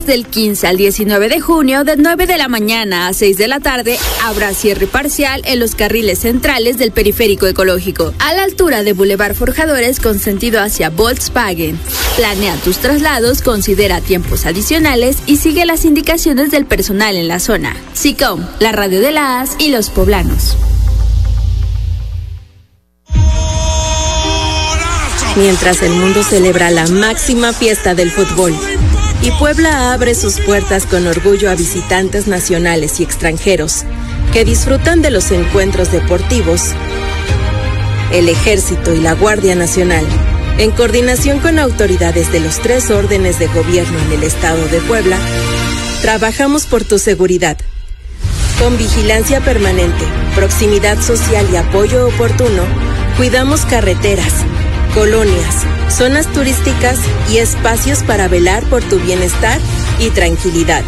Del 15 al 19 de junio, de 9 de la mañana a 6 de la tarde, habrá cierre parcial en los carriles centrales del periférico ecológico, a la altura de Boulevard Forjadores con sentido hacia Volkswagen. Planea tus traslados, considera tiempos adicionales y sigue las indicaciones del personal en la zona. SICOM, la radio de la AS y los poblanos. Mientras el mundo celebra la máxima fiesta del fútbol y Puebla abre sus puertas con orgullo a visitantes nacionales y extranjeros que disfrutan de los encuentros deportivos, el Ejército y la Guardia Nacional, en coordinación con autoridades de los 3 órdenes de gobierno en el estado de Puebla, trabajamos por tu seguridad. Con vigilancia permanente, proximidad social y apoyo oportuno, cuidamos carreteras, colonias, zonas turísticas y espacios para velar por tu bienestar y tranquilidad.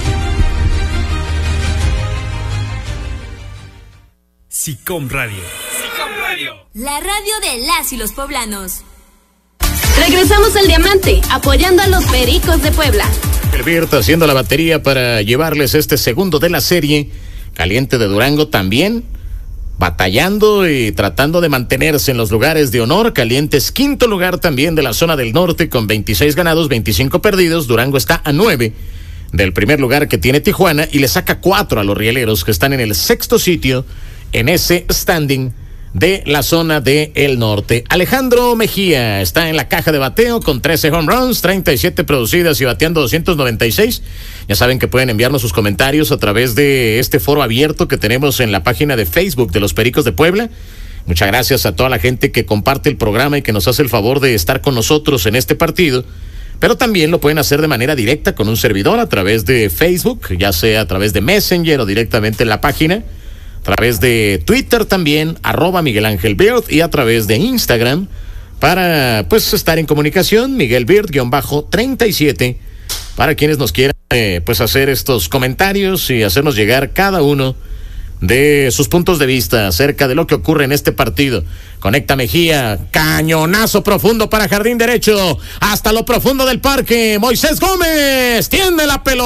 SICOM Radio. SICOM Radio. La radio de las y los poblanos. Regresamos al Diamante, apoyando a los Pericos de Puebla. Herbert haciendo la batería para llevarles este segundo de la serie. Caliente de Durango también batallando y tratando de mantenerse en los lugares de honor. Calientes quinto lugar también de la zona del norte con 26 ganados, 25 perdidos. Durango está a 9 del primer lugar que tiene Tijuana y le saca 4 a los Rieleros, que están en el sexto sitio en ese standing de la zona del norte. Alejandro Mejía está en la caja de bateo con 13 home runs, 37 producidas y bateando 296. Ya saben que pueden enviarnos sus comentarios a través de este foro abierto que tenemos en la página de Facebook de los Pericos de Puebla. Muchas gracias a toda la gente que comparte el programa y que nos hace el favor de estar con nosotros en este partido. Pero también lo pueden hacer de manera directa con un servidor a través de Facebook, ya sea a través de Messenger o directamente en la página. A través de Twitter también, @MiguelAngelBeard, y a través de Instagram, para pues estar en comunicación, MiguelBeard_37, para quienes nos quieran pues hacer estos comentarios y hacernos llegar cada uno de sus puntos de vista acerca de lo que ocurre en este partido. Conecta Mejía, cañonazo profundo para jardín derecho, hasta lo profundo del parque. Moisés Gómez tiende la pelota.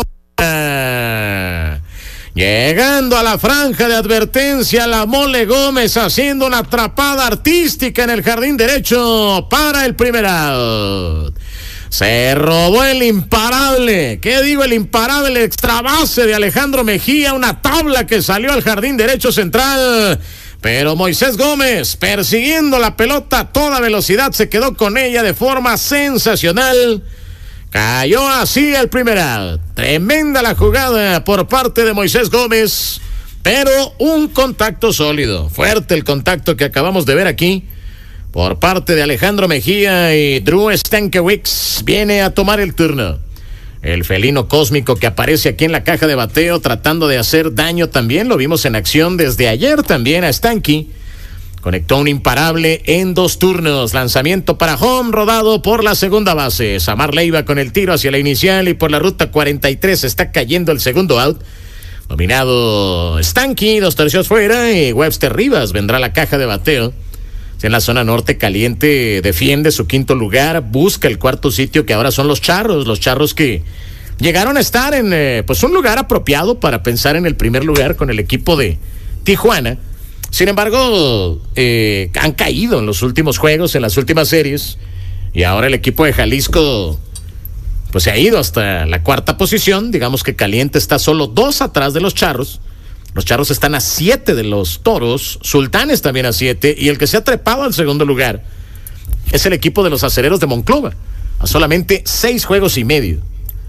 Llegando a la franja de advertencia, la Mole Gómez haciendo una atrapada artística en el jardín derecho para el primer out. Se robó el imparable, ¿qué digo? El imparable extra base de Alejandro Mejía, una tabla que salió al jardín derecho central. Pero Moisés Gómez, persiguiendo la pelota a toda velocidad, se quedó con ella de forma sensacional. Cayó así el primer out. Tremenda la jugada por parte de Moisés Gómez, pero un contacto sólido. Fuerte el contacto que acabamos de ver aquí por parte de Alejandro Mejía, y Drew Stankiewicz viene a tomar el turno. El felino cósmico que aparece aquí en la caja de bateo tratando de hacer daño también. Lo vimos en acción desde ayer también a Stanky. Conectó un imparable en 2 turnos. Lanzamiento para home, rodado por la segunda base. Samar Leiva con el tiro hacia la inicial y por la ruta 43 está cayendo el segundo out. Dominado Stanky, 2 tercios fuera, y Webster Rivas vendrá a la caja de bateo. En la zona norte caliente defiende su quinto lugar, busca el cuarto sitio, que ahora son los Charros que llegaron a estar en pues un lugar apropiado para pensar en el primer lugar con el equipo de Tijuana. Sin embargo, han caído en los últimos juegos, en las últimas series, y ahora el equipo de Jalisco pues se ha ido hasta la cuarta posición. Digamos que caliente está solo 2 atrás de los Charros. Los Charros están a 7 de los Toros, Sultanes también a 7, y el que se ha trepado al segundo lugar es el equipo de los Acereros de Monclova, a solamente 6 juegos y medio.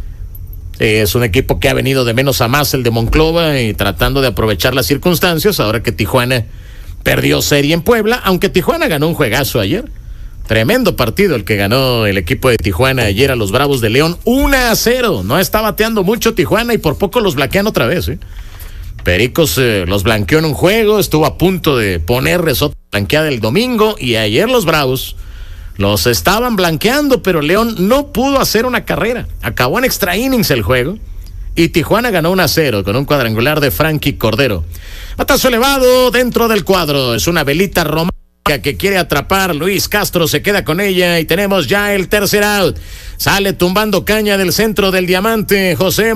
Es un equipo que ha venido de menos a más, el de Monclova, y tratando de aprovechar las circunstancias ahora que Tijuana perdió serie en Puebla, aunque Tijuana ganó un juegazo ayer. Tremendo partido el que ganó el equipo de Tijuana ayer a los Bravos de León, 1-0. No está bateando mucho Tijuana y por poco los blanquean otra vez, Pericos los blanqueó en un juego, estuvo a punto de ponerles otra blanqueada el domingo, y ayer los Bravos los estaban blanqueando, pero León no pudo hacer una carrera. Acabó en extra innings el juego y Tijuana ganó 1-0 con un cuadrangular de Frankie Cordero. Batazo elevado dentro del cuadro, es una velita romántica que quiere atrapar. Luis Castro se queda con ella y tenemos ya el tercer out. Sale tumbando caña del centro del Diamante José